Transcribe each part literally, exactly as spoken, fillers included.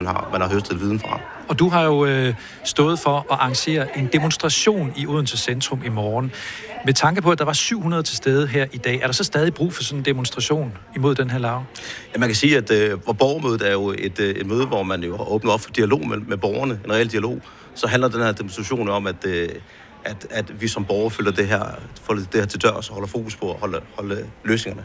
har, man har høstet viden fra. Og du har jo øh, stået for at arrangere en demonstration i Odense Centrum i morgen. Med tanke på, at der var syv hundrede til stede her i dag, er der så stadig brug for sådan en demonstration imod den her larve? Ja, man kan sige, at øh, borgermødet er jo et, øh, et møde, hvor man jo har åbnet op for dialog med, med borgerne, en reel dialog. Så handler den her demonstration om, at, øh, at, at vi som borgere følger det her, følger det her til dørs og holder fokus på at holde, holde løsningerne.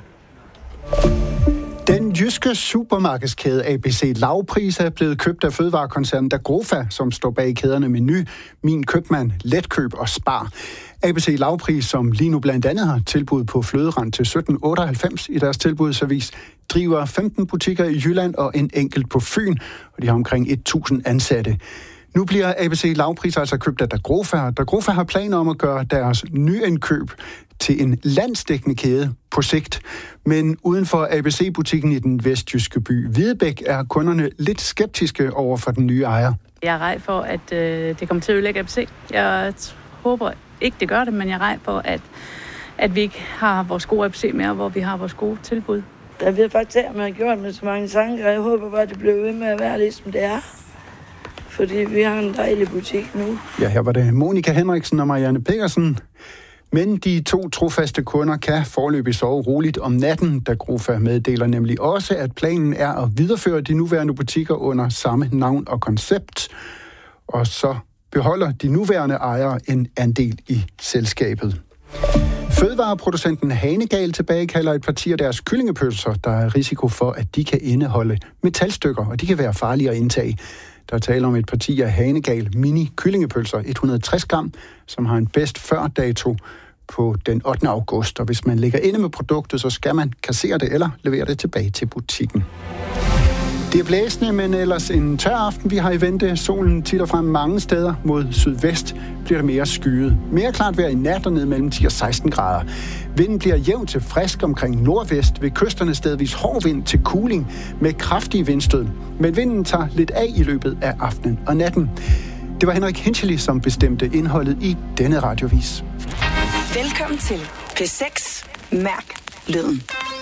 Den jyske supermarkedskæde A B C Lavpris er blevet købt af fødevarekoncernen Dagrofa, som står bag kæderne Meny, Min Købmand, Letkøb og Spar. A B C Lavpris, som lige nu blandt andet har tilbud på fløderand til sytten otteoghalvfems i deres tilbudsavis, driver femten butikker i Jylland og en enkelt på Fyn, og de har omkring tusind ansatte. Nu bliver A B C Lavpris altså købt af Dagrofa, og Dagrofa har planer om at gøre deres nyindkøb til en landsdækkende kæde på sigt. Men uden for A B C-butikken i den vestjyske by Hvidebæk er kunderne lidt skeptiske over for den nye ejer. Jeg er rej for, at øh, det kommer til at ødelægge A B C. Jeg håber ikke, det gør det, men jeg er rej for, at, at vi ikke har vores gode A B C mere, hvor vi har vores gode tilbud. Jeg ved faktisk, at man har gjort med så mange tanker, og jeg håber bare, at det bliver ved med at være ligesom det er. Fordi vi har en dejlig butik nu. Ja, her var det Monika Henriksen og Marianne Pedersen. Men de to trofaste kunder kan foreløbig sove roligt om natten. Dagrofa meddeler nemlig også, at planen er at videreføre de nuværende butikker under samme navn og koncept. Og så beholder de nuværende ejere en andel i selskabet. Fødevareproducenten Hanegal tilbagekalder et parti af deres kyllingepølser, der er risiko for, at de kan indeholde metalstykker, og de kan være farlige at indtage. Der taler om et parti af Hanegal mini kyllingepølser, et hundrede og tres gram, som har en bedst før dato på den ottende august. Og hvis man ligger inde med produktet, så skal man kassere det eller levere det tilbage til butikken. Det er blæsende, men ellers en tør aften, vi har i vente. Solen titter frem mange steder. Mod sydvest bliver det mere skyet. Mere klart vejr i nat og ned mellem ti og seksten grader. Vinden bliver jævn til frisk omkring nordvest. Ved kysterne stedvis hård vind til kuling med kraftige vindstød. Men vinden tager lidt af i løbet af aftenen og natten. Det var Henrik Hinchely, som bestemte indholdet i denne radiovis. Velkommen til P seks. Mærk lyden.